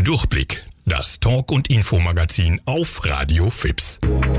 Durchblick, das Talk- und Infomagazin auf Radio FIPS.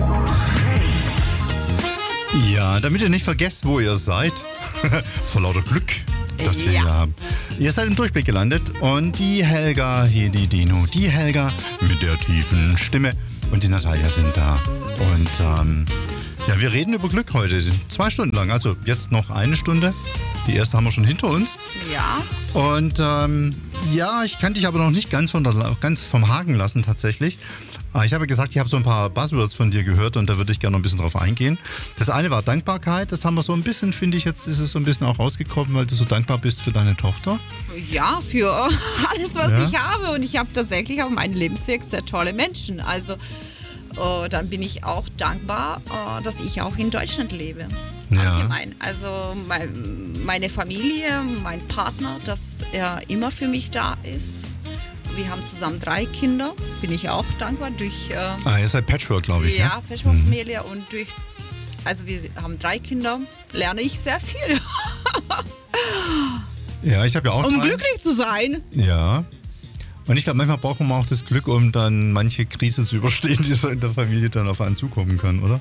Ja, damit ihr nicht vergesst, wo ihr seid, vor lauter Glück, das wir hier haben. Ihr seid im Durchblick gelandet und die Helga, hier die Dino, die Helga mit der tiefen Stimme und die Natalia sind da. Und ja, wir reden über Glück heute, 2 Stunden lang, also jetzt noch 1 Stunde. Die erste haben wir schon hinter uns. Ja. Und ja, ich kann dich aber noch nicht ganz vom Haken lassen tatsächlich. Ich habe gesagt, ich habe so ein paar Buzzwords von dir gehört und da würde ich gerne noch ein bisschen drauf eingehen. Das eine war Dankbarkeit, das haben wir so ein bisschen, finde ich, jetzt ist es so ein bisschen auch rausgekommen, weil du so dankbar bist für deine Tochter. Ja, für alles, was ich habe. Und ich habe tatsächlich auf meinem Lebensweg sehr tolle Menschen. Also dann bin ich auch dankbar, dass ich auch in Deutschland lebe. Ja. Allgemein. Also meine Familie, mein Partner, dass er immer für mich da ist. Wir haben zusammen 3 Kinder, bin ich auch dankbar. Ihr seid Patchwork, glaube ich. Ja, Patchwork-Familie und also wir haben 3 Kinder, lerne ich sehr viel. Ja, ich habe ja auch Um 3. glücklich zu sein. Ja. Und ich glaube, manchmal braucht man auch das Glück, um dann manche Krise zu überstehen, die so in der Familie dann auf einen zukommen kann, oder?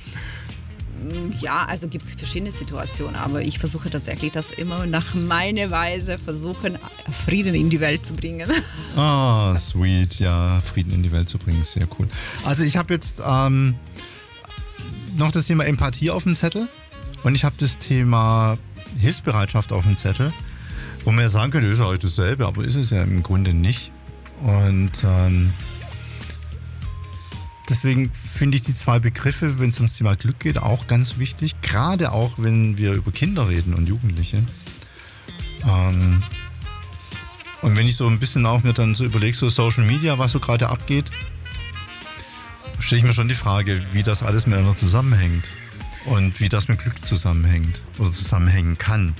Ja, also gibt es verschiedene Situationen, aber ich versuche tatsächlich das immer nach meiner Weise versuchen, Frieden in die Welt zu bringen. Ah, sweet, ja, Frieden in die Welt zu bringen, sehr cool. Also ich habe jetzt noch das Thema Empathie auf dem Zettel und ich habe das Thema Hilfsbereitschaft auf dem Zettel, wo man ja sagen könnte, ist ja halt dasselbe, aber ist es ja im Grunde nicht. Und deswegen finde ich die 2 Begriffe, wenn es ums Thema Glück geht, auch ganz wichtig. Gerade auch, wenn wir über Kinder reden und Jugendliche. Und wenn ich so ein bisschen auch mir dann so überlege, so Social Media, was so gerade abgeht, stelle ich mir schon die Frage, wie das alles miteinander zusammenhängt. Und wie das mit Glück zusammenhängt oder zusammenhängen kann.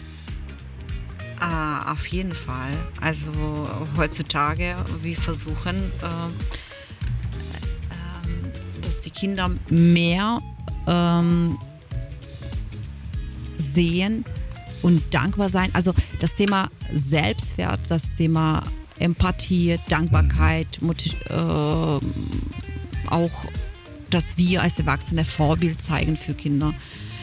Auf jeden Fall. Also heutzutage, wir versuchen, dass die Kinder mehr sehen und dankbar sein. Also das Thema Selbstwert, das Thema Empathie, Dankbarkeit, auch, dass wir als Erwachsene Vorbild zeigen für Kinder.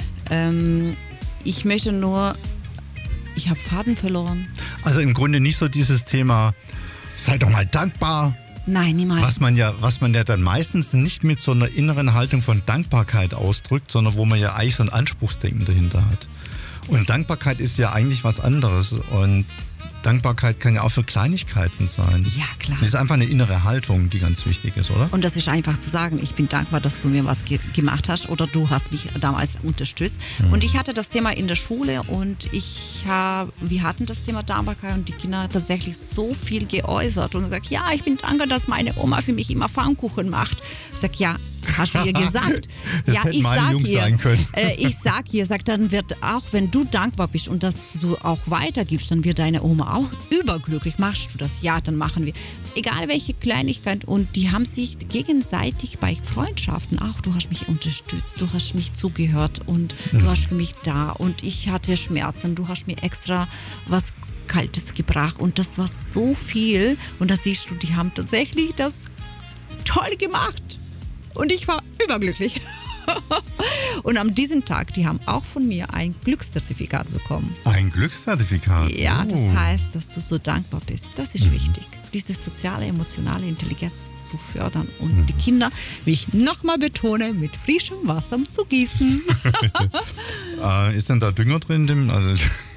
Ich möchte nur, ich habe Faden verloren. Also im Grunde nicht so dieses Thema, sei doch mal dankbar. Nein, niemals. Was man ja dann meistens nicht mit so einer inneren Haltung von Dankbarkeit ausdrückt, sondern wo man ja eigentlich so ein Anspruchsdenken dahinter hat. Und Dankbarkeit ist ja eigentlich was anderes. Und Dankbarkeit kann ja auch für Kleinigkeiten sein. Ja, klar. Das ist einfach eine innere Haltung, die ganz wichtig ist, oder? Und das ist einfach zu sagen, ich bin dankbar, dass du mir was gemacht hast oder du hast mich damals unterstützt. Mhm. Und ich hatte das Thema in der Schule und wir hatten das Thema Dankbarkeit und die Kinder tatsächlich so viel geäußert und gesagt, ja, ich bin dankbar, dass meine Oma für mich immer Pfannkuchen macht. Ich sag, ja, hast du ihr gesagt? Das ja, hätten meine Jungs sein können. Ich sag ihr, dann wird auch, wenn du dankbar bist und dass du auch weitergibst, dann wird deine Oma auch überglücklich. Machst du das? Ja, dann machen wir. Egal welche Kleinigkeit. Und die haben sich gegenseitig bei Freundschaften auch, du hast mich unterstützt, du hast mich zugehört und du hast für mich da und ich hatte Schmerzen, du hast mir extra was Kaltes gebracht und das war so viel. Und da siehst du, die haben tatsächlich das toll gemacht. Und ich war überglücklich. Und an diesem Tag, die haben auch von mir ein Glückszertifikat bekommen. Ein Glückszertifikat? Ja, das heißt, dass du so dankbar bist. Das ist wichtig. Diese soziale, emotionale Intelligenz zu fördern und die Kinder, wie ich nochmal betone, mit frischem Wasser zu gießen. Ist denn da Dünger drin? Also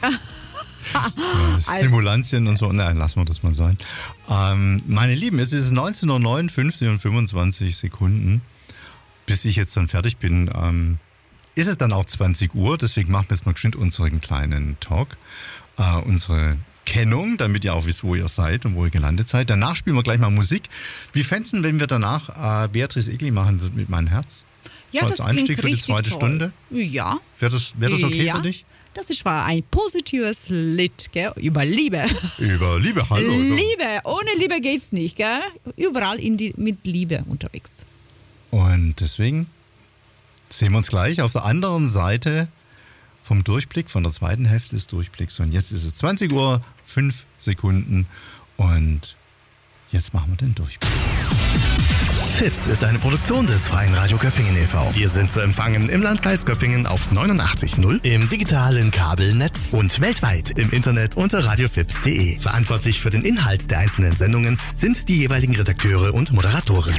Stimulantien und so. Nein, lassen wir das mal sein. Meine Lieben, es ist 19:59 und 25 Sekunden. Bis ich jetzt dann fertig bin, ist es dann auch 20 Uhr. Deswegen machen wir jetzt mal geschwind unseren kleinen Talk. Unsere Kennung, damit ihr auch wisst, wo ihr seid und wo ihr gelandet seid. Danach spielen wir gleich mal Musik. Wie fändest du, wenn wir danach Beatrice Egli machen wird mit Mein Herz? Ja, so als das Einstieg für die richtig zweite toll. Stunde? Ja. Wäre das okay für dich? Das war ein positives Lied, gell? Über Liebe. Über Liebe, hallo. Liebe, ohne Liebe geht's nicht, gell? Überall mit Liebe unterwegs. Und deswegen sehen wir uns gleich auf der anderen Seite vom Durchblick, von der zweiten Hälfte des Durchblicks. Und jetzt ist es 20 Uhr, 5 Sekunden und Jetzt machen wir den Durchblick. FIPS ist eine Produktion des Freien Radio Göppingen e.V. Wir sind zu empfangen im Landkreis Göppingen auf 89.0, im digitalen Kabelnetz und weltweit im Internet unter radiofips.de. Verantwortlich für den Inhalt der einzelnen Sendungen sind die jeweiligen Redakteure und Moderatoren.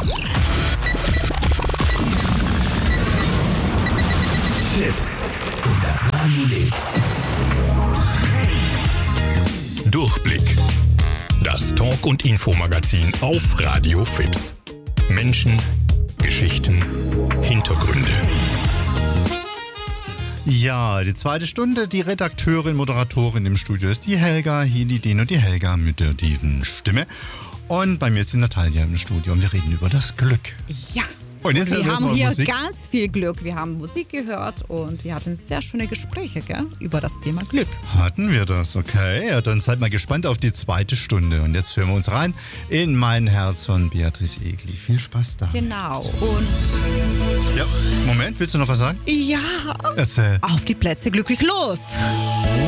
FIPS. Und das Radio lebt. Durchblick. Das Talk- und Infomagazin auf Radio FIPS. Menschen, Geschichten, Hintergründe. Ja, die zweite Stunde, die Redakteurin, Moderatorin im Studio ist die Helga, hier die Dino, die Helga mit der tiefen Stimme. Und bei mir ist die Natalia im Studio und wir reden über das Glück. Ja. Und jetzt wir haben hier Musik. ganz viel Glück. Wir haben Musik gehört und wir hatten sehr schöne Gespräche, gell, über das Thema Glück. Hatten wir das, okay. Ja, dann seid mal gespannt auf die zweite Stunde. Und jetzt hören wir uns rein in Mein Herz von Beatrice Egli. Viel Spaß da. Genau. Und ja, Moment, willst du noch was sagen? ja, Erzähl. auf die Plätze, glücklich los.